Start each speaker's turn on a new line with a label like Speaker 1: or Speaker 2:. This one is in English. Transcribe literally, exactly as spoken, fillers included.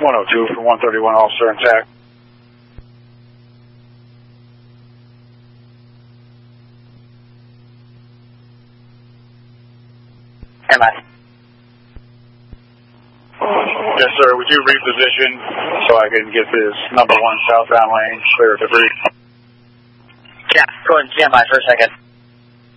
Speaker 1: one oh two for one thirty-one, officer intact.
Speaker 2: Am I?
Speaker 1: Yes, sir. Would you reposition so I can get this number one southbound lane clear of debris?
Speaker 2: Yeah, go ahead and stand by for a second.